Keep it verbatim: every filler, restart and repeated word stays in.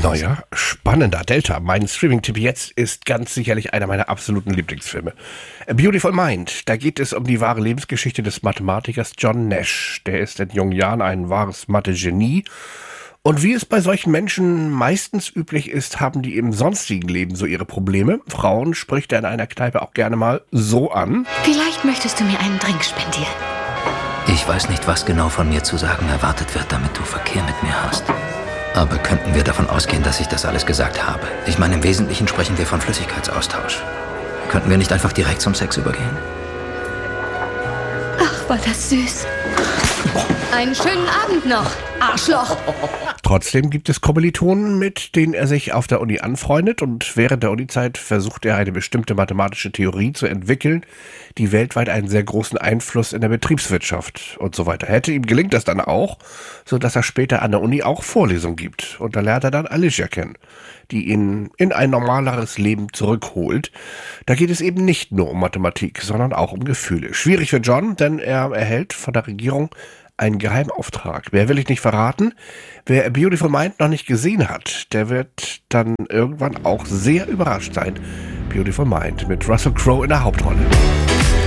Neuer, spannender Delta. Mein Streaming-Tipp jetzt ist ganz sicherlich einer meiner absoluten Lieblingsfilme. A Beautiful Mind. Da geht es um die wahre Lebensgeschichte des Mathematikers John Nash. Der ist in jungen Jahren ein wahres Mathe-Genie. Und wie es bei solchen Menschen meistens üblich ist, haben die im sonstigen Leben so ihre Probleme. Frauen spricht er in einer Kneipe auch gerne mal so an. Vielleicht möchtest du mir einen Drink spendieren. Ich weiß nicht, was genau von mir zu sagen erwartet wird, damit du Verkehr mit mir hast. Aber könnten wir davon ausgehen, dass ich das alles gesagt habe? Ich meine, im Wesentlichen sprechen wir von Flüssigkeitsaustausch. Könnten wir nicht einfach direkt zum Sex übergehen? Ach, war das süß. Einen schönen Abend noch, Arschloch. Trotzdem gibt es Kommilitonen, mit denen er sich auf der Uni anfreundet, und während der Unizeit versucht er eine bestimmte mathematische Theorie zu entwickeln, die weltweit einen sehr großen Einfluss in der Betriebswirtschaft und so weiter hätte. Ihm gelingt das dann auch, sodass er später an der Uni auch Vorlesungen gibt. Und da lernt er dann Alicia kennen, die ihn in ein normaleres Leben zurückholt. Da geht es eben nicht nur um Mathematik, sondern auch um Gefühle. Schwierig für John, denn er erhält von der Regierung einen Geheimauftrag. Wer will ich nicht verraten? Wer A Beautiful Mind noch nicht gesehen hat, der wird dann irgendwann auch sehr überrascht sein. Beautiful Mind mit Russell Crowe in der Hauptrolle.